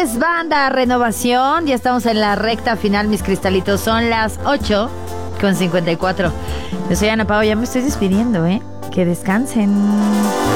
tardes, banda Renovación. Ya estamos en la recta final, mis cristalitos. Son las 8:54. Yo soy Ana Pao, ya me estoy despidiendo, ¿eh? Que descansen.